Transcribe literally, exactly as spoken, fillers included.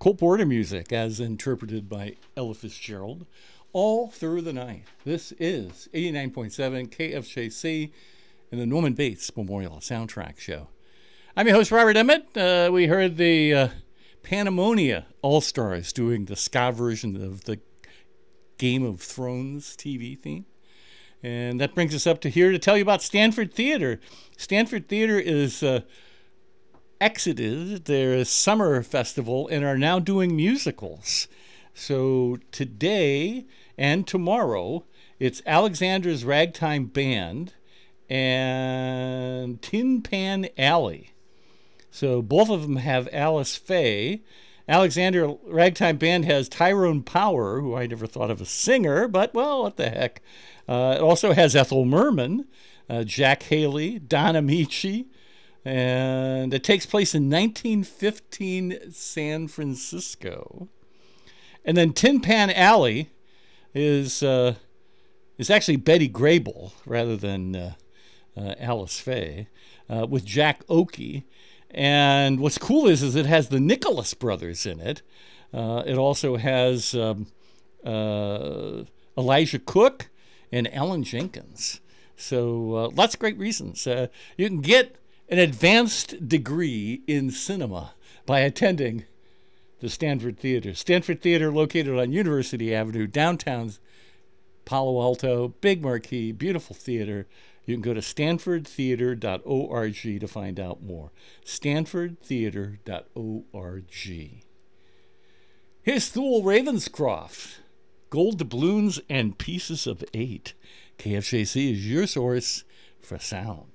Cole Porter music as interpreted by Ella Fitzgerald all through the night. This is eighty-nine point seven K F J C and the Norman Bates Memorial Soundtrack Show. I'm your host, Robert Emmett. Uh, we heard the uh, Panamonia All-Stars doing the ska version of the Game of Thrones T V theme. And that brings us up to here to tell you about Stanford Theater. Stanford Theater is uh, exited their summer festival and are now doing musicals. So today and tomorrow, it's Alexander's Ragtime Band and Tin Pan Alley. So both of them have Alice Faye. Alexander Ragtime Band has Tyrone Power, who I never thought of as singer, but, well, what the heck. Uh, it also has Ethel Merman, uh, Jack Haley, Don Amici, and it takes place in nineteen fifteen San Francisco. And then Tin Pan Alley is uh, is actually Betty Grable rather than uh, uh, Alice Faye, uh, with Jack Oakey. And what's cool is, is it has the Nicholas brothers in it. Uh, it also has um, uh, Elijah Cook and Ellen Jenkins. So uh, lots of great reasons. Uh, you can get an advanced degree in cinema by attending the Stanford Theater. Stanford Theater located on University Avenue, downtown Palo Alto, big marquee, beautiful theater. You can go to stanford theater dot org to find out more. stanford theater dot org. Here's Thule Ravenscroft, Gold Doubloons and Pieces of Eight. K F J C is your source for sound.